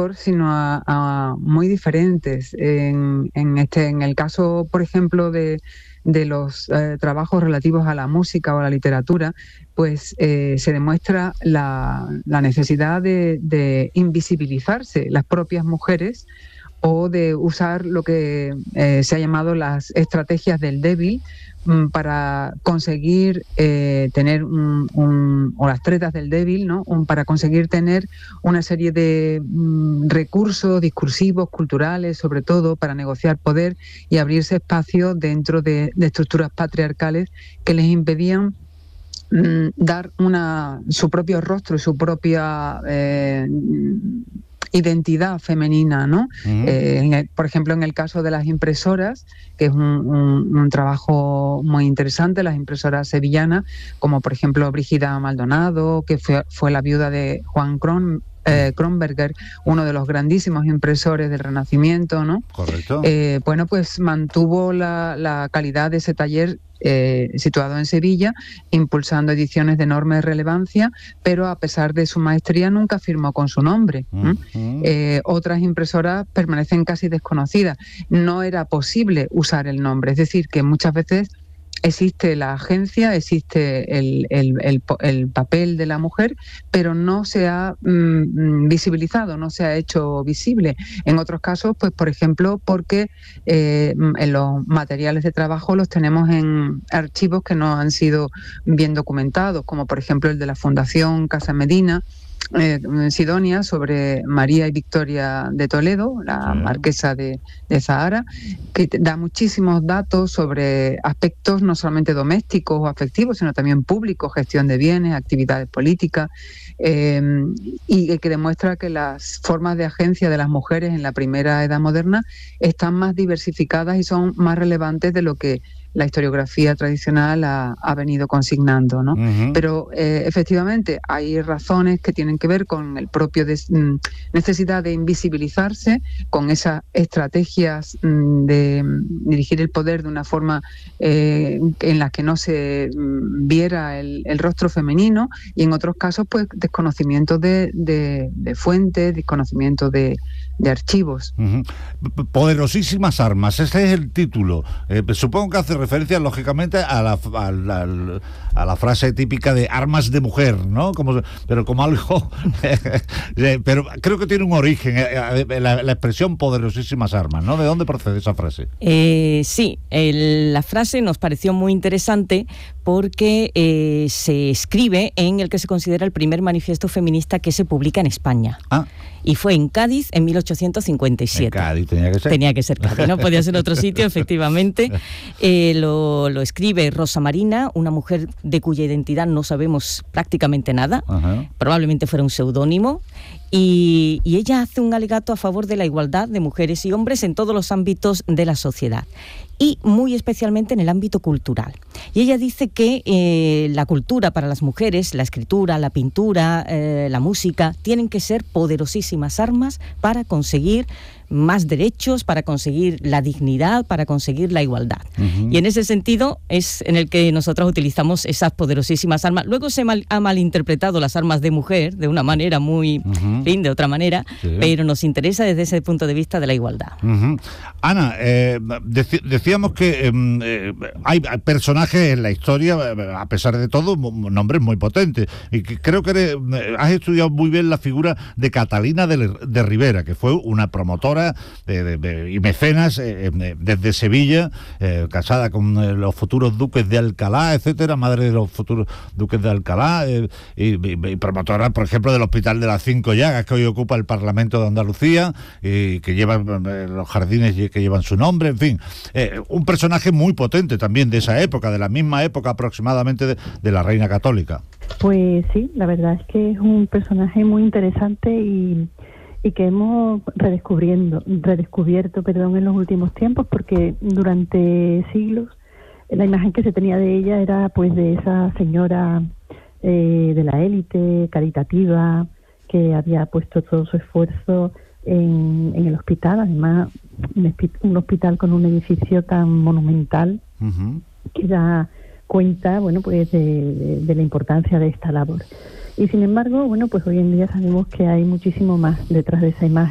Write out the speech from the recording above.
sector, sino a muy diferentes. En el caso, por ejemplo, de los trabajos relativos a la música o a la literatura, pues se demuestra la necesidad de invisibilizarse las propias mujeres, o de usar lo que se ha llamado las estrategias del débil para conseguir tener o las tretas del débil, ¿no? Para conseguir tener una serie de recursos discursivos, culturales, sobre todo para negociar poder y abrirse espacio dentro de estructuras patriarcales que les impedían dar su propio rostro y su propia identidad femenina, ¿no? Por ejemplo, en el caso de las impresoras, que es un trabajo muy interesante, las impresoras sevillanas, como por ejemplo Brígida Maldonado, que fue la viuda de Juan Kronberger, uno de los grandísimos impresores del Renacimiento, ¿no? Correcto. Bueno, pues mantuvo la calidad de ese taller situado en Sevilla, impulsando ediciones de enorme relevancia, pero a pesar de su maestría nunca firmó con su nombre. Otras impresoras permanecen casi desconocidas. No era posible usar el nombre, es decir, que muchas veces existe la agencia, existe el papel de la mujer, pero no se ha visibilizado, no se ha hecho visible. En otros casos, pues por ejemplo, porque en los materiales de trabajo los tenemos en archivos que no han sido bien documentados, como por ejemplo el de la Fundación Casa Medina, Sidonia, sobre María y Victoria de Toledo, la marquesa de Zahara, que da muchísimos datos sobre aspectos no solamente domésticos o afectivos, sino también públicos, gestión de bienes, actividades políticas, y que demuestra que las formas de agencia de las mujeres en la primera edad moderna están más diversificadas y son más relevantes de lo que la historiografía tradicional ha venido consignando, ¿no? Pero efectivamente hay razones que tienen que ver con el propio necesidad de invisibilizarse, con esas estrategias de dirigir el poder de una forma en la que no se viera el rostro femenino, y en otros casos pues desconocimiento de fuentes, desconocimiento de archivos. Poderosísimas armas, ese es el título. Supongo que hace referencia lógicamente a la frase típica de armas de mujer, ¿no? Pero como algo pero creo que tiene un origen, la expresión poderosísimas armas, ¿no? ¿De dónde procede esa frase? Sí, la frase nos pareció muy interesante porque se escribe en el que se considera el primer manifiesto feminista que se publica en España. Y fue en Cádiz en 1857. En Cádiz tenía que ser. Tenía que ser Cádiz, no podía ser otro sitio, efectivamente. Lo escribe Rosa Marina, una mujer de cuya identidad no sabemos prácticamente nada. Probablemente fuera un seudónimo. Y ella hace un alegato a favor de la igualdad de mujeres y hombres en todos los ámbitos de la sociedad, y muy especialmente en el ámbito cultural. Y ella dice que la cultura para las mujeres, la escritura, la pintura, la música, tienen que ser poderosísimas armas para conseguir más derechos, para conseguir la dignidad, para conseguir la igualdad. Y en ese sentido es en el que nosotros utilizamos esas poderosísimas armas. Luego se ha malinterpretado las armas de mujer de una manera muy, de otra manera, pero nos interesa desde ese punto de vista de la igualdad. Ana, decíamos que hay personajes en la historia, a pesar de todo, nombres muy potentes, y que creo que has estudiado muy bien la figura de Catalina de Ribera, que fue una promotora y mecenas desde Sevilla, casada con los futuros duques de Alcalá, etcétera, madre de los futuros duques de Alcalá, y promotora, por ejemplo, del Hospital de las Cinco Llagas, que hoy ocupa el Parlamento de Andalucía, y que llevan los jardines que llevan su nombre, en fin, un personaje muy potente también de esa época, de la misma época aproximadamente de la Reina Católica. Pues sí, la verdad es que es un personaje muy interesante y que hemos redescubierto en los últimos tiempos, porque durante siglos la imagen que se tenía de ella era pues de esa señora de la élite, caritativa, que había puesto todo su esfuerzo en el hospital, además un hospital con un edificio tan monumental que da cuenta, pues de la importancia de esta labor. Y sin embargo, pues hoy en día sabemos que hay muchísimo más detrás de esa imagen.